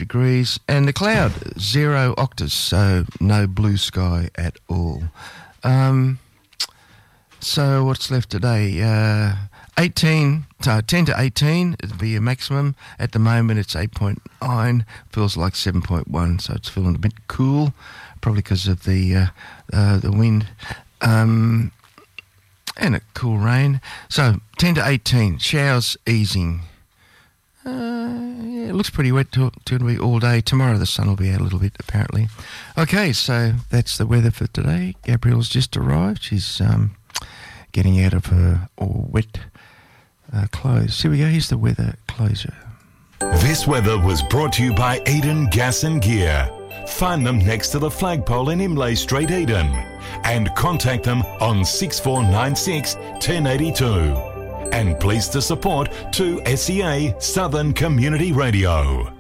degrees, and the cloud 0 octaves, so no blue sky at all. So what's left today? 10 to 18, it'll be your maximum. At the moment, it's 8.9, feels like 7.1, so it's feeling a bit cool, probably because of the wind and a cool rain. So 10 to 18, showers easing. It looks pretty wet to be all day. Tomorrow the sun will be out a little bit, apparently. Okay, so that's the weather for today. Gabrielle's just arrived. She's getting out of her wet clothes. Here we go. Here's the weather closure. This weather was brought to you by Eden Gas and Gear. Find them next to the flagpole in Imlay Street, Eden. And contact them on 6496 1082. And pleased to support 2SEA Southern Community Radio.